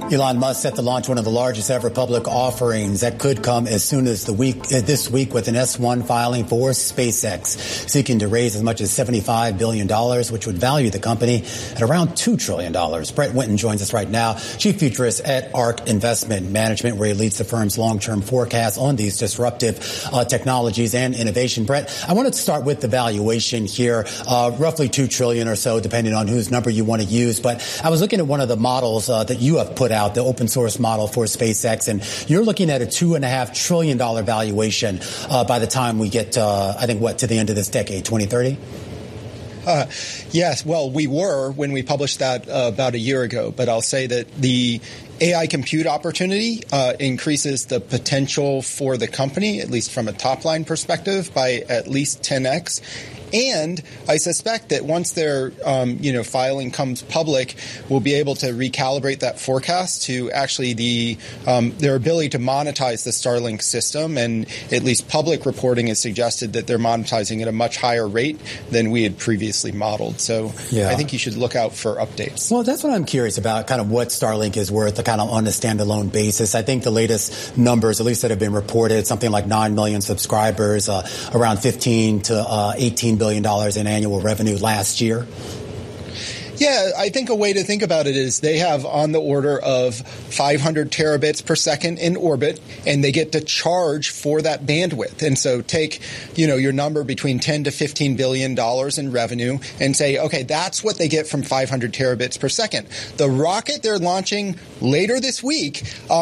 Elon Musk set to launch one of the largest ever public offerings that could come as soon as this week with an S-1 filing for SpaceX, seeking to raise as much as $75 billion, which would value the company at around $2 trillion. Brett Winton joins us right now, chief futurist at ARK Investment Management, where he leads the firm's long-term forecast on these disruptive technologies and innovation. Brett, I wanted to start with the valuation here, roughly $2 trillion or so, depending on whose number you want to use. But I was looking at one of the models that you have put out, the open source model for SpaceX, and you're looking at a $2.5 trillion valuation by the time we get, to the end of this decade, 2030? Yes. Well, we were when we published that about a year ago, but I'll say that the AI compute opportunity increases the potential for the company, at least from a top-line perspective, by at least 10x. And I suspect that once their, filing comes public, we'll be able to recalibrate that forecast to actually their ability to monetize the Starlink system. And at least public reporting has suggested that they're monetizing at a much higher rate than we had previously modeled. So I think you should look out for updates. Well, that's what I'm curious about, kind of what Starlink is worth, kind of on a standalone basis. I think the latest numbers, at least that have been reported, something like 9 million subscribers, around 15 to $18 billion in annual revenue last year. Yeah, I think a way to think about it is they have on the order of 500 terabits per second in orbit, and they get to charge for that bandwidth. And so take, your number between 10 to $15 billion in revenue and say, okay, that's what they get from 500 terabits per second. The rocket they're launching later this week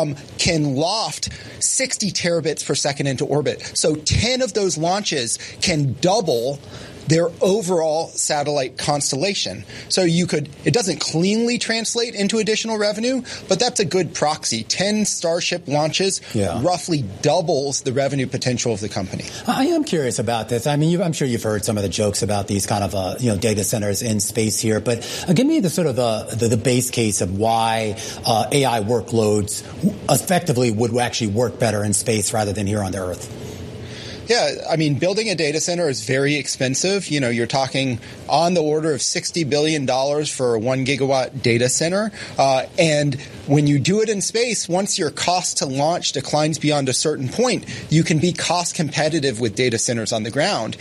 can loft 60 terabits per second into orbit. So 10 of those launches can double their overall satellite constellation. So it doesn't cleanly translate into additional revenue, but that's a good proxy. 10 Starship launches roughly doubles the revenue potential of the company. I am curious about this. I mean, I'm sure you've heard some of the jokes about these kind of, data centers in space here, but give me the sort of the base case of why AI workloads effectively would actually work better in space rather than here on the Earth. Yeah, I mean, building a data center is very expensive. You're talking on the order of $60 billion for a 1 gigawatt data center. And when you do it in space, once your cost to launch declines beyond a certain point, you can be cost competitive with data centers on the ground.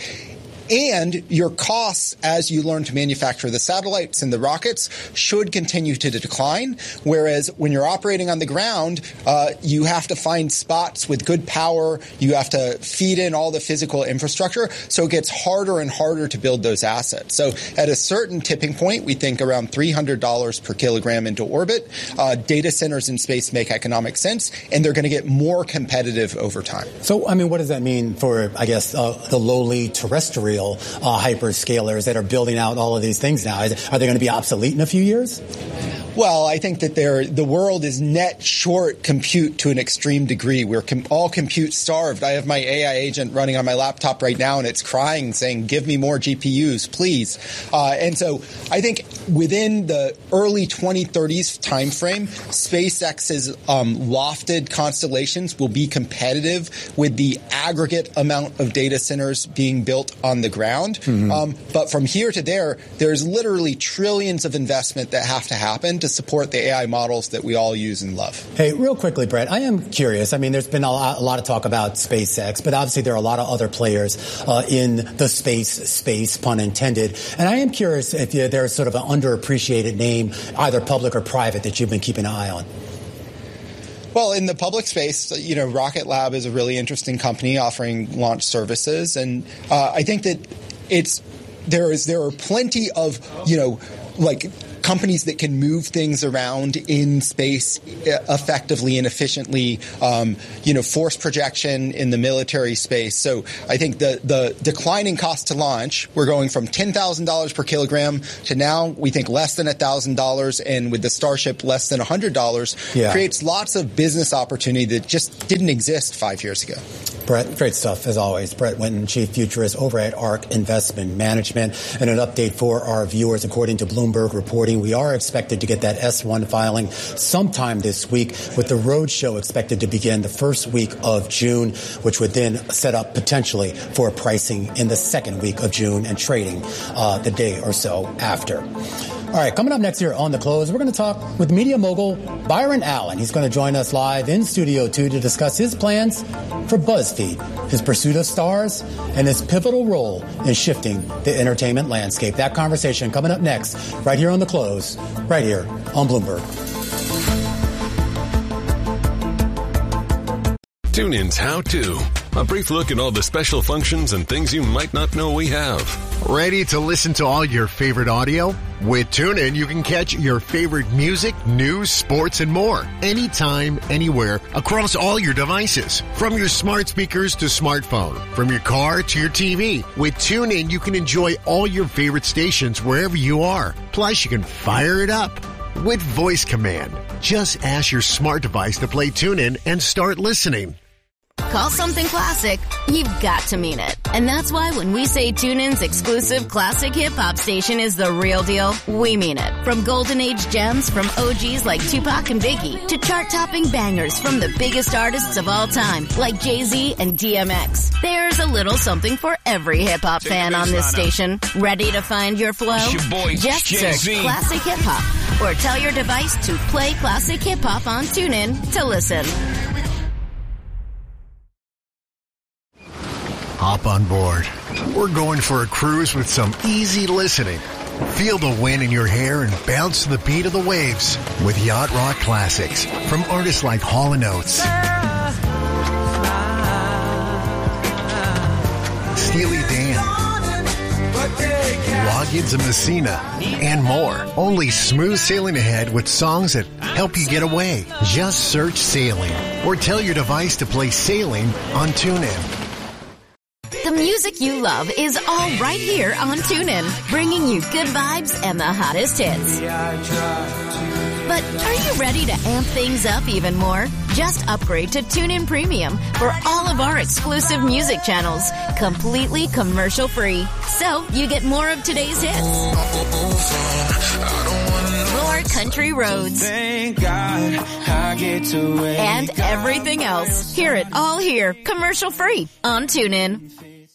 And your costs, as you learn to manufacture the satellites and the rockets, should continue to decline. Whereas when you're operating on the ground, you have to find spots with good power. You have to feed in all the physical infrastructure. So it gets harder and harder to build those assets. So at a certain tipping point, we think around $300 per kilogram into orbit, data centers in space make economic sense, and they're going to get more competitive over time. So, I mean, what does that mean for, the lowly terrestrial hyperscalers that are building out all of these things now? Are they going to be obsolete in a few years? Well, I think that the world is net short compute to an extreme degree. We're all compute starved. I have my AI agent running on my laptop right now, and it's crying, saying, give me more GPUs, please. And so I think within the early 2030s timeframe, SpaceX's lofted constellations will be competitive with the aggregate amount of data centers being built on the ground. Mm-hmm. But from here to there's literally trillions of investment that have to happen to support the AI models that we all use and love. Hey, real quickly, Brett, I am curious. I mean, there's been a lot of talk about SpaceX, but obviously there are a lot of other players in the space, pun intended. And I am curious if there's sort of an underappreciated name, either public or private, that you've been keeping an eye on. Well, in the public space, Rocket Lab is a really interesting company offering launch services. And I think that there are plenty of, companies that can move things around in space effectively and efficiently, force projection in the military space. So I think the declining cost to launch, we're going from $10,000 per kilogram to now we think less than $1,000, and with the Starship less than $100, creates lots of business opportunity that just didn't exist 5 years ago. Brett, great stuff as always. Brett Winton, chief futurist over at ARK Investment Management. And an update for our viewers, according to Bloomberg reporting, we are expected to get that S-1 filing sometime this week, with the roadshow expected to begin the first week of June, which would then set up potentially for pricing in the second week of June and trading the day or so after. All right, coming up next here on The Close, we're going to talk with media mogul Byron Allen. He's going to join us live in Studio 2 to discuss his plans for BuzzFeed, his pursuit of stars, and his pivotal role in shifting the entertainment landscape. That conversation coming up next, right here on The Close, right here on Bloomberg. TuneIn's How To. A brief look at all the special functions and things you might not know we have. Ready to listen to all your favorite audio? With TuneIn, you can catch your favorite music, news, sports, and more. Anytime, anywhere, across all your devices. From your smart speakers to smartphone. From your car to your TV. With TuneIn, you can enjoy all your favorite stations wherever you are. Plus, you can fire it up with voice command. Just ask your smart device to play TuneIn and start listening. Call something classic, you've got to mean it. And that's why when we say TuneIn's exclusive classic hip-hop station is the real deal, we mean it. From golden age gems from OGs like Tupac and Biggie to chart-topping bangers from the biggest artists of all time like Jay-Z and DMX. There's a little something for every hip-hop fan on this station. Ready to find your flow? Just search Classic Hip-Hop or tell your device to play Classic Hip-Hop on TuneIn to listen. Hop on board. We're going for a cruise with some easy listening. Feel the wind in your hair and bounce to the beat of the waves with Yacht Rock Classics from artists like Hall & Oates, Steely Dan, Loggins and Messina, and more. Only smooth sailing ahead with songs that help you get away. Just search Sailing or tell your device to play Sailing on TuneIn. The music you love is all right here on TuneIn, bringing you good vibes and the hottest hits. But are you ready to amp things up even more? Just upgrade to TuneIn Premium for all of our exclusive music channels, completely commercial-free. So you get more of today's hits, more country roads, thank God I get to and everything else. Hear it all here, commercial-free on TuneIn.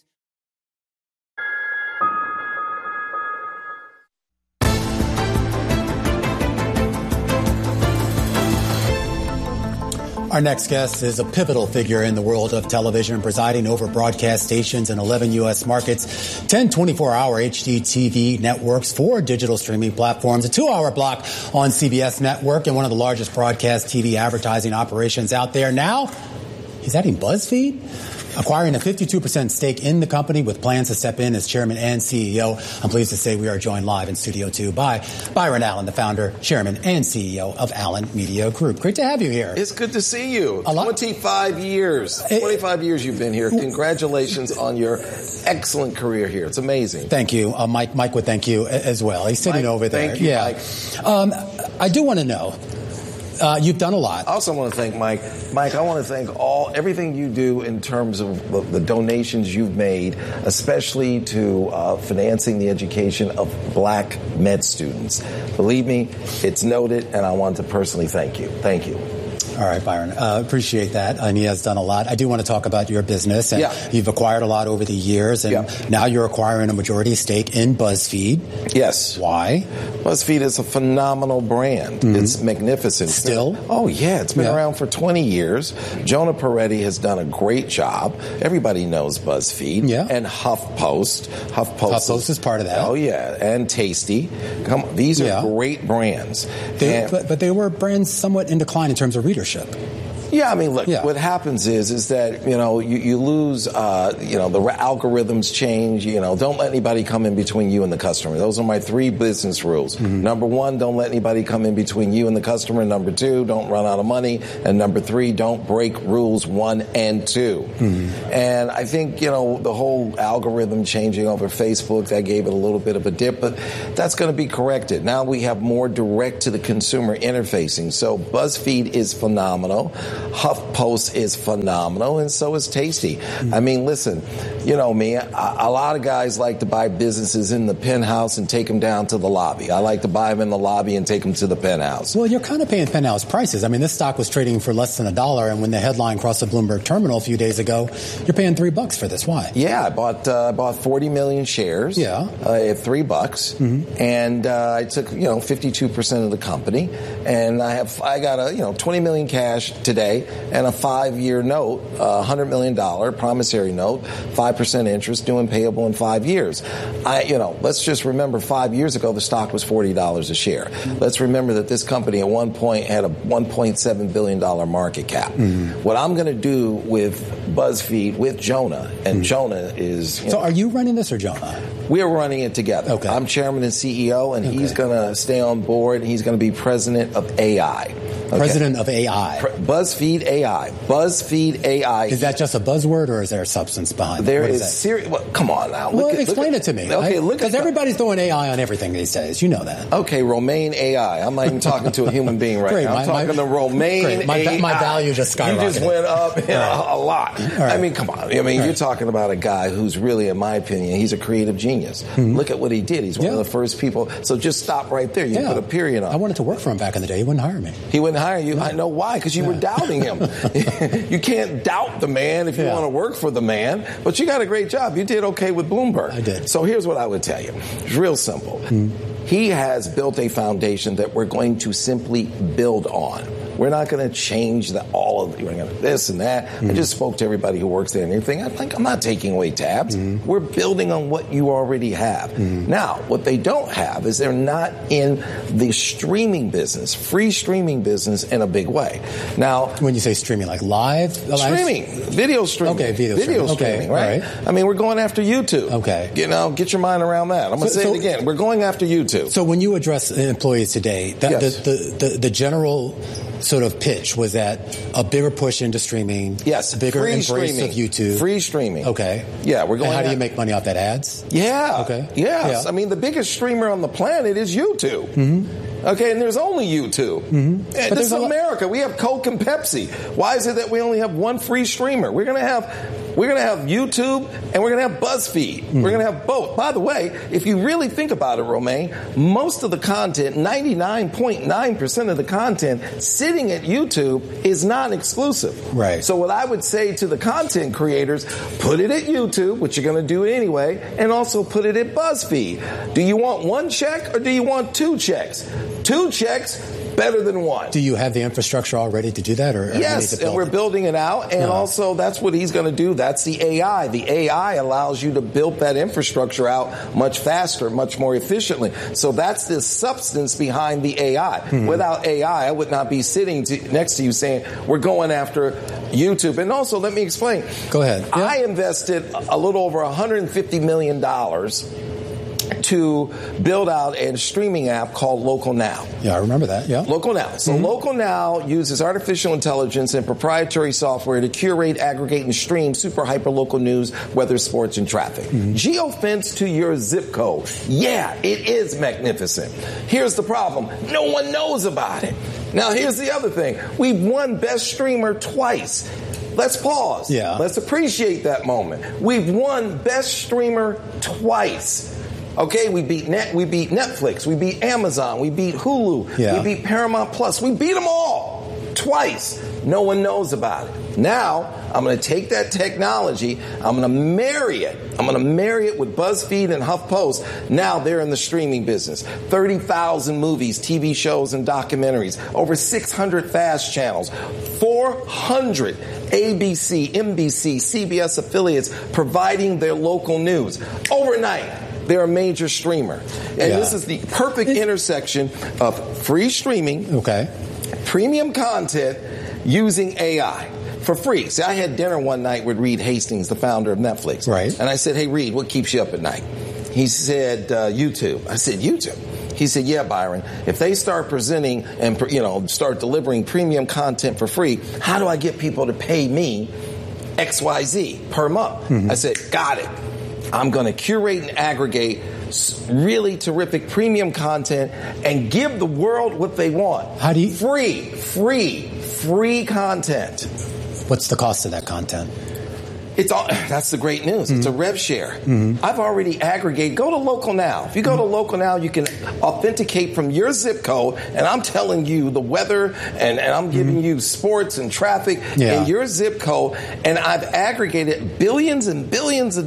Our next guest is a pivotal figure in the world of television, presiding over broadcast stations in 11 U.S. markets, 10 24-hour HD TV networks, 4 digital streaming platforms, a 2-hour block on CBS Network, and one of the largest broadcast TV advertising operations out there. Now, he's adding BuzzFeed, acquiring a 52% stake in the company with plans to step in as chairman and CEO. I'm pleased to say we are joined live in Studio 2 by Byron Allen, the founder, chairman, and CEO of Allen Media Group. Great to have you here. It's good to see you. 25 years. 25 years you've been here. Congratulations on your excellent career here. It's amazing. Thank you. Mike would thank you as well. He's sitting over there. Thank you, yeah. Mike. I do want to know, you've done a lot. I also want to thank Mike. Mike, I want to thank everything you do in terms of the donations you've made, especially to financing the education of black med students. Believe me, it's noted, and I want to personally thank you. Thank you. All right, Byron. Appreciate that. And he has done a lot. I do want to talk about your business. And you've acquired a lot over the years. And now you're acquiring a majority stake in BuzzFeed. Yes. Why? BuzzFeed is a phenomenal brand. Mm-hmm. It's magnificent. Still? Oh, yeah. It's been around for 20 years. Jonah Peretti has done a great job. Everybody knows BuzzFeed. Yeah. And HuffPost. HuffPost is part of that. Oh, yeah. And Tasty. These are great brands. But they were brands somewhat in decline in terms of readership. Yeah, I mean, look, what happens is that, you lose, the algorithms change, don't let anybody come in between you and the customer. Those are my 3 business rules. Mm-hmm. Number 1, don't let anybody come in between you and the customer. Number 2, don't run out of money. And number 3, don't break rules 1 and 2. Mm-hmm. And I think, the whole algorithm changing over Facebook, that gave it a little bit of a dip, but that's going to be corrected. Now we have more direct to the consumer interfacing. So BuzzFeed is phenomenal. HuffPost is phenomenal, and so is Tasty. I mean, listen, you know me, a lot of guys like to buy businesses in the penthouse and take them down to the lobby. I like to buy them in the lobby and take them to the penthouse. Well, you're kind of paying penthouse prices. I mean, this stock was trading for less than $1, and when the headline crossed the Bloomberg terminal a few days ago, you're paying $3 for this. Why? Yeah, I bought 40 million shares. Yeah. At $3, and I took 52% of the company, and I got a $20 million cash today and a 5-year note, $100 million promissory note, 5% interest, due and payable in 5 years. Let's just remember 5 years ago the stock was $40 a share. Let's remember that this company at one point had a $1.7 billion market cap. What I'm going to do with BuzzFeed, with Jonah, and Jonah is... So are you running this or Jonah? We're running it together. Okay. I'm chairman and CEO, and he's going to stay on board, and he's going to be president of AI. Okay. President of AI. BuzzFeed AI. BuzzFeed AI. Is that just a buzzword, or is there substance behind it? There is serious... Well, come on now. Explain it to me. Okay, because everybody's throwing AI on everything these days. You know that. Okay, Romaine AI. I'm not even talking to a human being right now. I'm talking to Romaine AI. My value just skyrocketed. You just went up a lot. Right. I mean, come on. I mean, you're talking about a guy who's really, in my opinion, he's a creative genius. Look at what he did. He's one of the first people. So just stop right there. You put a period on. I wanted to work for him back in the day. He wouldn't hire me. He wouldn't hire you? No. I know why, because you were doubting him. You can't doubt the man if you want to work for the man. But you got a great job. You did okay with Bloomberg. I did. So here's what I would tell you. It's real simple. He has built a foundation that we're going to simply build on. We're not going to change this and that. I just spoke to everybody who works there and everything. I'm not taking away tabs. We're building on what you already have. Now, what they don't have is they're not in the streaming business, free streaming business in a big way. Now, when you say streaming, like live? Streaming. Video streaming. Okay, video streaming, right? I mean, we're going after YouTube. Okay. Get your mind around that. I'm going to say it again. We're going after YouTube. So when you address employees today, the general sort of pitch was that a bigger push into streaming, yes, a bigger free embrace streaming. of YouTube, free streaming. Okay, yeah, we're going. And how do you make money off that? Ads? Yeah. Okay. Yes. Yeah. I mean, the biggest streamer on the planet is YouTube. Okay, and there's only YouTube. But this is America. We have Coke and Pepsi. Why is it that we only have one free streamer? We're going to have YouTube and we're going to have BuzzFeed. We're going to have both. By the way, if you really think about it, Romaine, most of the content, 99.9% of the content sitting at YouTube is non-exclusive. Right. So what I would say to the content creators, put it at YouTube, which you're going to do anyway, and also put it at BuzzFeed. Do you want one check or do you want 2 checks? 2 checks, better than 1. Do you have the infrastructure all ready to do that? Or yes, and we're building it out. And also, that's what he's going to do. That's the AI. The AI allows you to build that infrastructure out much faster, much more efficiently. So that's the substance behind the AI. Without AI, I would not be sitting next to you saying, we're going after YouTube. And also, let me explain. Go ahead. Yeah. I invested a little over $150 million to build out a streaming app called Local Now. Yeah, I remember that, yeah. Local Now. So Local Now uses artificial intelligence and proprietary software to curate, aggregate, and stream super hyper-local news, weather, sports, and traffic. Geofence to your zip code. Yeah, it is magnificent. Here's the problem. No one knows about it. Now, here's the other thing. We've won Best Streamer twice. Let's pause. Yeah. Let's appreciate that moment. We've won Best Streamer twice. Okay, we beat Netflix, we beat Amazon, we beat Hulu, we beat Paramount Plus. We beat them all twice. No one knows about it. Now, I'm going to take that technology, I'm going to marry it. I'm going to marry it with BuzzFeed and HuffPost. Now they're in the streaming business. 30,000 movies, TV shows, and documentaries. Over 600 fast channels. 400 ABC, NBC, CBS affiliates providing their local news. Overnight, they're a major streamer. And this is the perfect intersection of free streaming, premium content, using AI for free. See, I had dinner one night with Reed Hastings, the founder of Netflix. Right. And I said, hey, Reed, what keeps you up at night? He said, YouTube. I said, YouTube? He said, yeah, Byron, if they start presenting and, start delivering premium content for free, how do I get people to pay me XYZ per month? I said, got it. I'm going to curate and aggregate really terrific premium content and give the world what they want. How do you... Free. free content. What's the cost of that content? That's the great news. It's a rev share. I've already aggregated. Go to Local Now. If you go to Local Now, you can authenticate from your zip code, and I'm telling you the weather, and I'm giving you sports and traffic in your zip code, and I've aggregated billions and billions of